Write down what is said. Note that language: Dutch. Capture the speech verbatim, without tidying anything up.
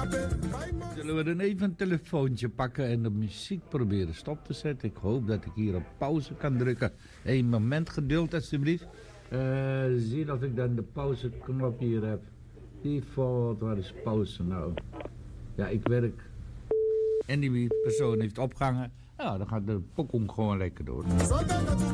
Zullen we dan even een telefoontje pakken en de muziek proberen stop te zetten? Ik hoop dat ik hier op pauze kan drukken. Eén moment geduld alsjeblieft. Uh, zien of ik dan de pauzeknop hier heb. Default, waar is pauze nou? Ja, ik werk. En die persoon heeft opgehangen. Nou, dan gaat de pokoem gewoon lekker door.